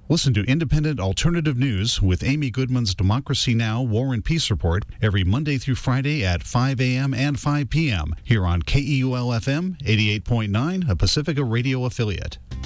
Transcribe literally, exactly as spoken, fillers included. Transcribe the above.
Listen to Independent Alternative News with Amy Goodman's Democracy Now! War and Peace Report every Monday through Friday at five a.m. and five p.m. here on K E U L F M eighty-eight point nine, a Pacifica radio affiliate.